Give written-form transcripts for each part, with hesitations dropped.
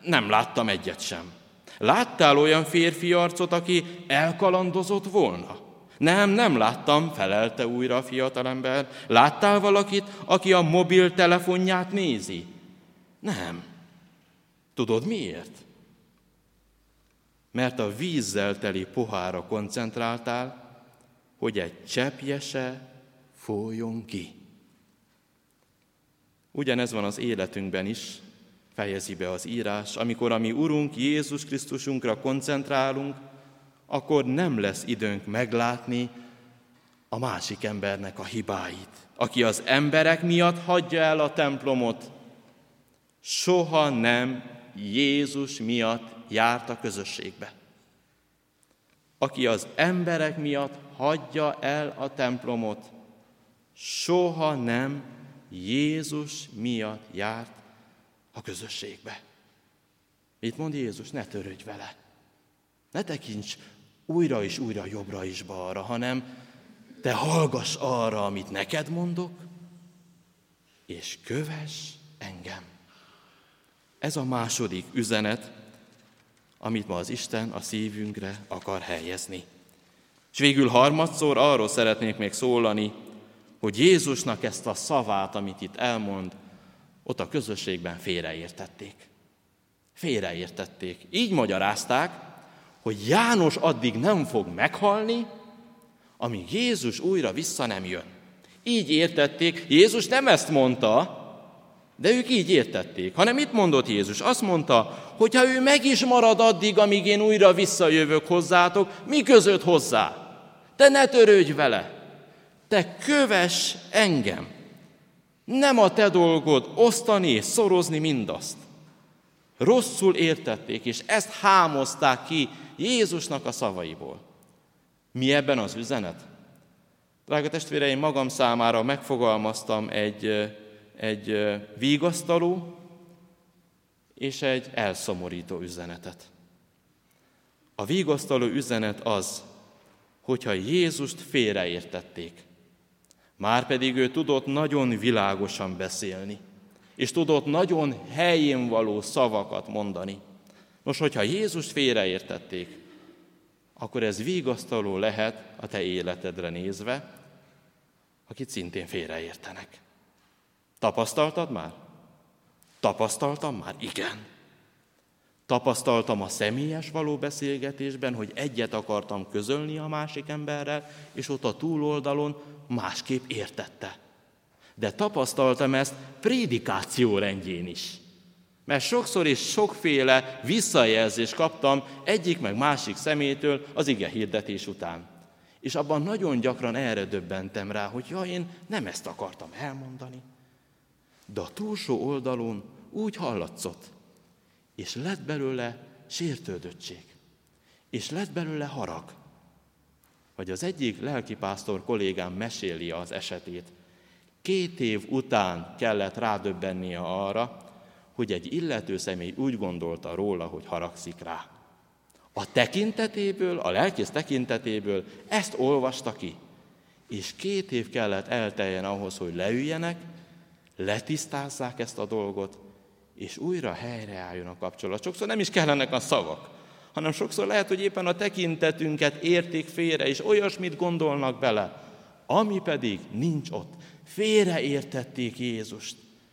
nem láttam egyet sem. Láttál olyan férfi arcot, aki elkalandozott volna? Nem láttam, felelte újra a fiatalember. Láttál valakit, aki a mobiltelefonját nézi? Nem. Tudod miért? Mert a vízzel teli pohárra koncentráltál, hogy egy cseppje se folyjon ki. Ugyanez van az életünkben is, fejezi be az írás, amikor a mi Urunk Jézus Krisztusunkra koncentrálunk, akkor nem lesz időnk meglátni a másik embernek a hibáit. Aki az emberek miatt hagyja el a templomot, soha nem Jézus miatt járt a közösségbe. Aki az emberek miatt hagyja el a templomot, soha nem Jézus miatt járt a közösségbe. Mit mond Jézus? Ne törődj vele. Ne tekints újra és újra jobbra és balra, hanem te hallgass arra, amit neked mondok, és kövess engem. Ez a második üzenet, amit ma az Isten a szívünkre akar helyezni. És végül harmadszor arról szeretnék még szólani, hogy Jézusnak ezt a szavát, amit itt elmond, ott a közösségben félreértették. Félreértették. Így magyarázták, hogy János addig nem fog meghalni, amíg Jézus újra vissza nem jön. Így értették, Jézus nem ezt mondta, de ők így értették. Hanem mit mondott Jézus? Azt mondta, hogy ha ő meg is marad addig, amíg én újra visszajövök hozzátok, mi között hozzá? Te ne törődj vele, te kövess engem. Nem a te dolgod osztani és szorozni mindazt. Rosszul értették, és ezt hámozták ki Jézusnak a szavaiból. Mi ebben az üzenet? Drága testvéreim, magam számára megfogalmaztam egy vigasztaló és egy elszomorító üzenetet. A vigasztaló üzenet az, hogyha Jézust félreértették, márpedig ő tudott nagyon világosan beszélni, és tudott nagyon helyén való szavakat mondani. Nos, hogyha Jézust félreértették, akkor ez vigasztaló lehet a te életedre nézve, akit szintén félreértenek. Tapasztaltad már? Tapasztaltam már? Igen. Tapasztaltam a személyes való beszélgetésben, hogy egyet akartam közölni a másik emberrel, és ott a túloldalon másképp értette. De tapasztaltam ezt prédikáció rendjén is. Mert sokszor és sokféle visszajelzést kaptam egyik meg másik személytől az ige hirdetés után. És abban nagyon gyakran erre döbbentem rá, hogy én nem ezt akartam elmondani. De a túlsó oldalon úgy hallatszott, és lett belőle sértődöttség, és lett belőle harag. Vagy az egyik lelkipásztor kollégám meséli az esetét. 2 év után kellett rádöbbennie arra, hogy egy illető személy úgy gondolta róla, hogy haragszik rá. A tekintetéből, a lelkész tekintetéből ezt olvasta ki. És 2 év kellett elteljen ahhoz, hogy leüljenek, letisztázzák ezt a dolgot, és újra helyreálljon a kapcsolat. Sokszor nem is kellenek a szavak, hanem sokszor lehet, hogy éppen a tekintetünket érték félre, és olyasmit gondolnak bele, ami pedig nincs ott. Félreértették Jézust.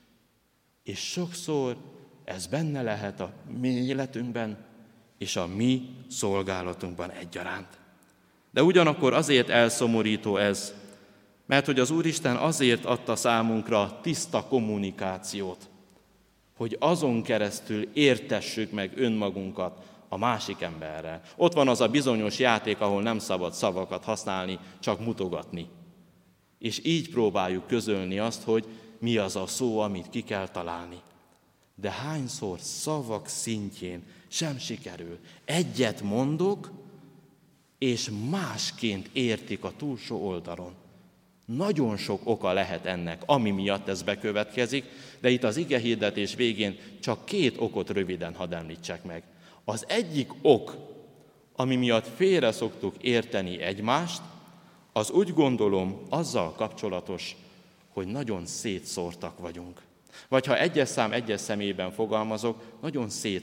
És sokszor ez benne lehet a mi életünkben, és a mi szolgálatunkban egyaránt. De ugyanakkor azért elszomorító ez, mert hogy az Úristen azért adta számunkra tiszta kommunikációt, hogy azon keresztül értessük meg önmagunkat a másik emberrel. Ott van az a bizonyos játék, ahol nem szabad szavakat használni, csak mutogatni. És így próbáljuk közölni azt, hogy mi az a szó, amit ki kell találni. De hányszor szavak szintjén sem sikerül. Egyet mondok, és másként értik a túlsó oldalon. Nagyon sok oka lehet ennek, ami miatt ez bekövetkezik, de itt az igehirdetés végén csak 2 okot röviden hadd említsek meg. Az egyik ok, ami miatt félre szoktuk érteni egymást, az úgy gondolom azzal kapcsolatos, hogy nagyon szétszórtak vagyunk. Vagy ha egyes szám egyes személyben fogalmazok, nagyon